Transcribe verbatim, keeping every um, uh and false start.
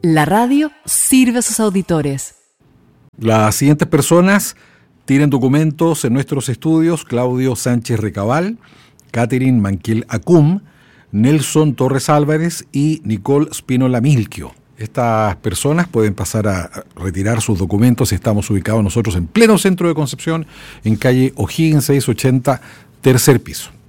La radio sirve a sus auditores. Las siguientes personas tienen documentos en nuestros estudios: Claudio Sánchez Recabal, Catherine Manquil Acum, Nelson Torres Álvarez y Nicole Spínola Milquio. Estas personas pueden pasar a retirar sus documentos. Estamos ubicados nosotros en pleno centro de Concepción, en calle O'Higgins seiscientos ochenta, tercer piso.